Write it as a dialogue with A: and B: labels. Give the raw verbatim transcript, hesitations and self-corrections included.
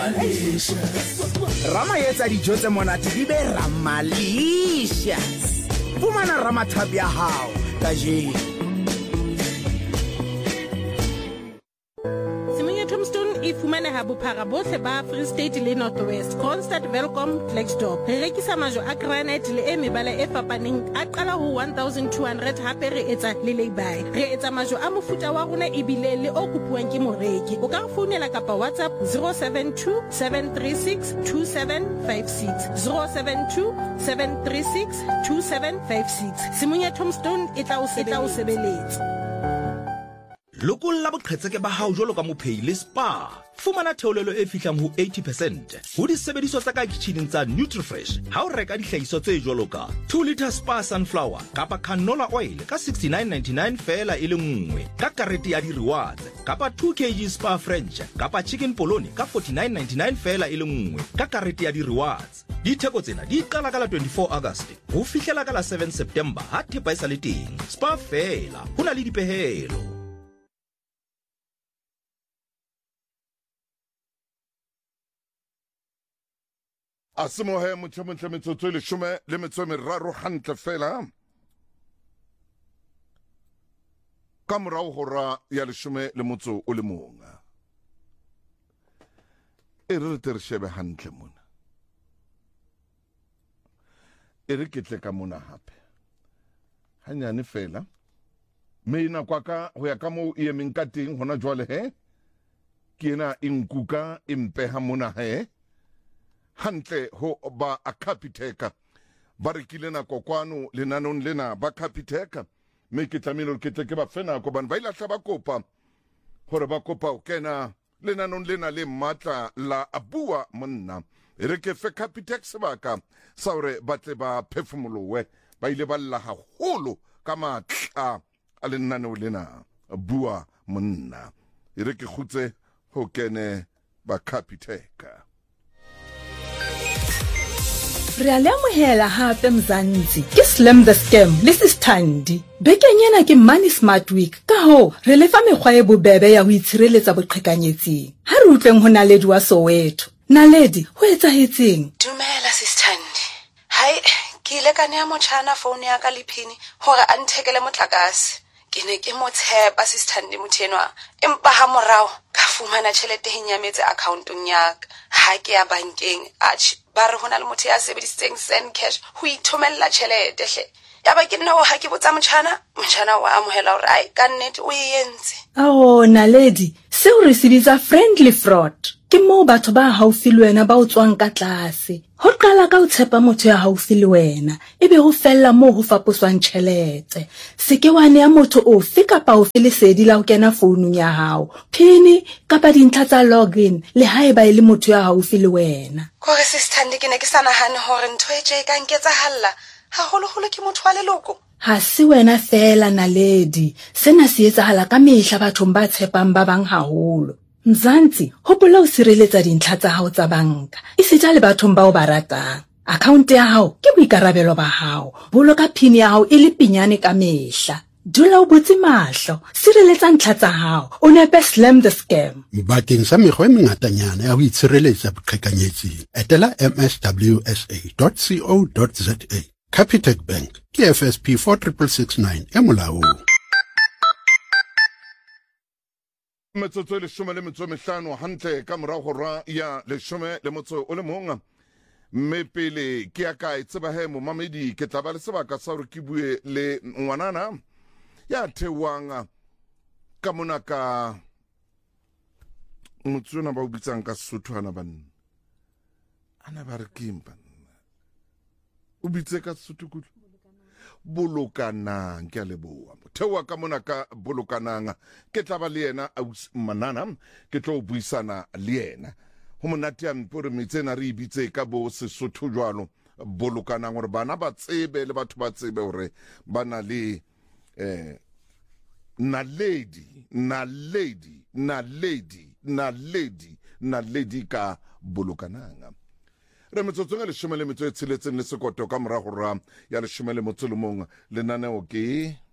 A: Rama yetsa dijo tse monate di be Ramalicious. Fumana Ramathabi ya hao kajeno.
B: E fumaneha bophara bohle ba Free State le North West. Constant Welcome Blackstop. Re rekisa majo a granite le e mebala e fapaneng a qala ho one thousand two hundred hape re etsa le lay-by. Re etsa majo a mofuta wa rona ebile le o kopuwang ke moreki. O ka re founela kapa WhatsApp zero seven two seven three six two seven five six zero seven two seven three six two seven five six. Simunya Tombstone e tla o sebeletsa.
C: Lokolla boqhetseke ba hao jwalo ka mophei le spa. Fumana theolelo e fihlang ho eighty percent. Ho di sebediswa tsa ka kitchen tsa Nutrifresh. Ha o reka dihlahiswa tse jwalo ka two litre spa sunflower kapa canola oil ka sixty-nine ninety-nine fela e le nngwe. Ka karete ya di rewards kapa two kilograms spa French kapa chicken polony ka forty-nine ninety-nine fela e le nngwe. Ka karete ya di rewards. Ditheko tsena di qala ka la twenty-four August ho fihlela ka la seven September ha thepa e sa le teng. Spa fela ho na le dipehelo.
D: Asimo he motho montle metsotso le shome le metso meraro hantle fela ka morao hora ya le shome le motso o le monga e re tere shebe hantle mona e re ketle ka mona hape hanyane fela me ina kwa ka ho ya ka mo e emeng ka teng hona jwale he ke ena inkuka impeha mona he hantle ho ba a Capitec ba rekile nako kwano lenanong lena ba Capitec me ke tlamelo ke tle ke ba fena ko ban ba ilahla ba kopa hore ba kopa o kena lenanong lena le matla la abua monna re ke fe Capitec sebaka sa hore ba tle ba phefumolowe ba ile ba lla haholo ka matla a lenanong lena abua monna re ke khutse ho kene ba Capitec.
E: Re a lemohela hape Mzansi ke Slam the Scam le Sistandi bekenyena ke Money Smart Week ka ho re lefa mekgwa e bobebe ya ho itshireletsa boqhekanyetsing ha re utleng ho Naledi wa Soweto. Naledi ho etsahetseng?
F: Dumela Sistandi. Hai ke ile ka nea motjhana phone ya ka le phini hore a nthekele motlakase. Ke ne ke mo tshepa Sistandi mothenwa empa ha morao ka fumana tjhelete e nyametse accountong ya ka ha ke ya bankeng atjhe ba re hona le motho ya sebedisitseng send cash ho ithomella tjhelete hle ya ba ke nna ho ha ke botsa motjhana motjhana wa amohela hore ai ka nnete o yentse.
E: Oh Naledi se o re sibitsa friendly fraud ke mo batho ba haufi le wena ba o tswang ka tlase ho qala ka o tshepa motho ya haufi le wena ebe ho fella mo ho faposwang tjhelete se ke wane ya motho o fe kapa o fe le sedi la ho kena founung ya hao phini kapa dintlha tsa login le haeba e le motho ya haufi le wena.
F: Kore Sistandi ke ne ke sa nahane hore ntho e tje ka nketsahalla haholoholo ke motho wa leloko.
E: Ha se wena fela Naledi sena se etsahala ka mehla bathong ba tshepang ba bang haholo. Mzansi hopola o sireletsa dintlha tsa hao tsa banka e sita le bathong ba o ba ratang. Account ya hao ke boikarabelo ba hao boloka pin ya hao e le pinyane ka mehla. Dula o botse mahlo sireletsa ntlha tsa hao o nepe Slam the Scam.
G: Bakeng sa mekgwa e mengatanyana ya ho itshireletsa boqhekanyetsing etela m s w s a dot co dot za. Capitec Bank ke F S P four six six nine e molaong.
D: Metsotso le shome le metso mehlano hantle ka morao hora ya le shome le motso o le monga mme pele ke ya ka itseba he mo mamedi ke tla ba le sebaka sa hore ke bue le ngwanana ya thewang ka mona ka motsona ba o bitsang ka Sotho hana ban ana ba re kimpa o bitse ka Sotho ku bolokanang ke a leboa mothewa ka mona ka bolokanang ke tla ba le yena manana ke tlo buisana le yena ho monate ya mpore metsena re ibitse ka bo Sesotho jwalo bolokanang hore bana ba tsebe le batho ba tsebe hore bana le eh Naledi Naledi Naledi Naledi Naledi ka bolokanang re metsotso le shome le metso e tsheletseng le sekoto ka mora hora ya le shome le motso le mong le naneo ke